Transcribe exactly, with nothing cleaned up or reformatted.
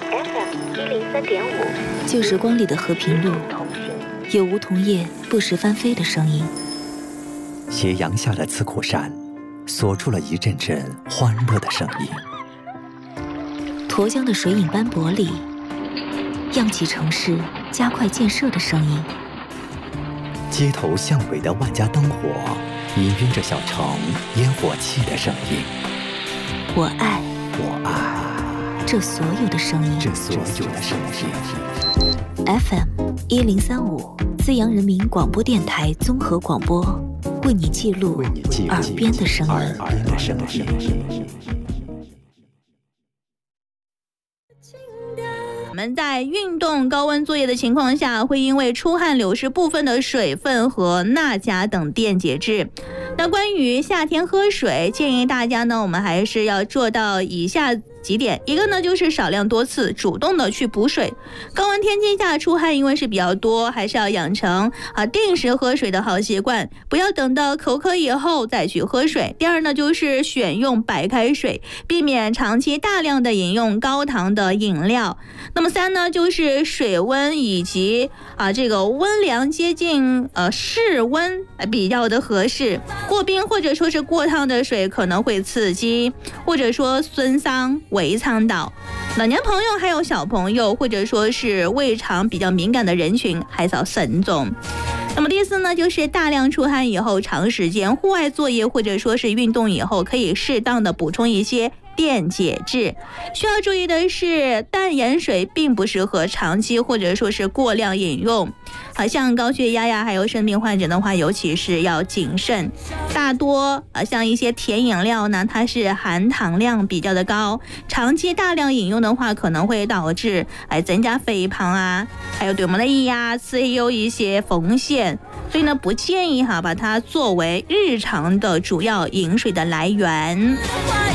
F M 一零三点五， 旧时光里的和平路，有梧桐叶不时翻飞的声音。 斜阳下的刺库山，锁住了一阵阵欢乐的声音。 沱江的水影斑驳里，漾起城市加快建设的声音。 街头巷尾的万家灯火，氤氲着小城烟火气的声音。 我爱， 我爱这所有的声音， 这所有的声音。 F M 一零三五，资阳人民广播电台综合广播，为你记录耳边的声音。 耳边的声音。 我们在运动高温作业的情况下，会因为出汗流失部分的水分和钠钾等电解质。那关于夏天喝水，建议大家呢，我们还是要做到以下几点。一个呢，就是少量多次主动的去补水。高温天气下出汗因为是比较多，还是要养成啊定时喝水的好习惯，不要等到口渴以后再去喝水。第二呢，就是选用白开水，避免长期大量的饮用高糖的饮料。那么三呢，就是水温以及啊这个温凉接近呃室温比较的合适。过冰或者说是过烫的水可能会刺激或者说损伤胃肠道。老年朋友还有小朋友或者说是胃肠比较敏感的人群还是要慎重。那么第四呢，就是大量出汗以后，长时间户外作业或者说是运动以后，可以适当的补充一些电解质。需要注意的是，淡盐水并不适合长期或者说是过量饮用。好像高血压呀，还有肾病患者的话，尤其是要谨慎。大多啊，像一些甜饮料呢，它是含糖量比较的高，长期大量饮用的话，可能会导致哎增加肥胖啊，还有对我们的牙齿有一些风险。所以呢，不建议哈把它作为日常的主要饮水的来源。